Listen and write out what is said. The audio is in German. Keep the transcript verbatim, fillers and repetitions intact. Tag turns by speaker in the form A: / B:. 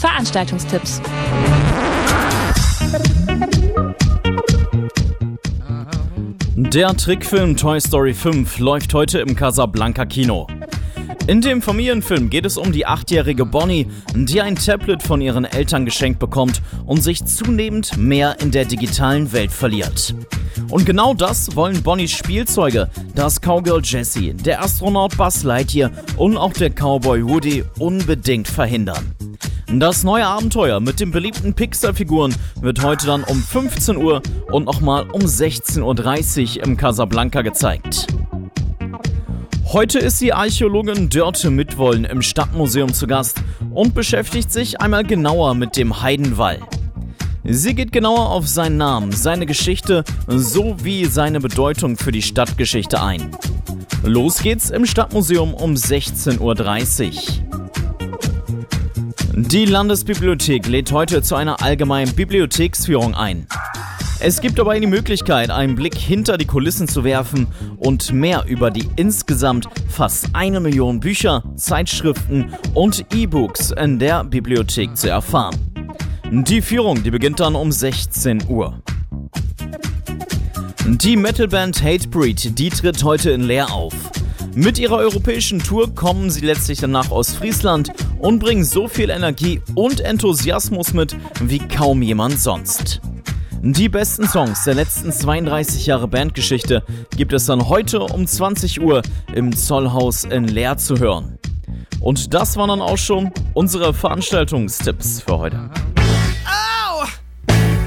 A: Veranstaltungstipps.
B: Der Trickfilm Toy Story fünf läuft heute im Casablanca Kino. In dem Familienfilm geht es um die achtjährige Bonnie, die ein Tablet von ihren Eltern geschenkt bekommt und sich zunehmend mehr in der digitalen Welt verliert. Und genau das wollen Bonnies Spielzeuge, das Cowgirl Jessie, der Astronaut Buzz Lightyear und auch der Cowboy Woody unbedingt verhindern. Das neue Abenteuer mit den beliebten Pixar-Figuren wird heute dann um fünfzehn Uhr und nochmal um sechzehn Uhr dreißig im Casablanca gezeigt. Heute ist die Archäologin Dörte Mitwollen im Stadtmuseum zu Gast und beschäftigt sich einmal genauer mit dem Heidenwall. Sie geht genauer auf seinen Namen, seine Geschichte sowie seine Bedeutung für die Stadtgeschichte ein. Los geht's im Stadtmuseum um sechzehn Uhr dreißig. Die Landesbibliothek lädt heute zu einer allgemeinen Bibliotheksführung ein. Es gibt dabei die Möglichkeit, einen Blick hinter die Kulissen zu werfen und mehr über die insgesamt fast eine Million Bücher, Zeitschriften und E-Books in der Bibliothek zu erfahren. Die Führung, die beginnt dann um sechzehn Uhr. Die Metalband Hatebreed, die tritt heute in Leer auf. Mit ihrer europäischen Tour kommen sie letztlich danach aus Friesland und bringen so viel Energie und Enthusiasmus mit wie kaum jemand sonst. Die besten Songs der letzten zweiunddreißig Jahre Bandgeschichte gibt es dann heute um zwanzig Uhr im Zollhaus in Leer zu hören. Und das waren dann auch schon unsere Veranstaltungstipps für heute.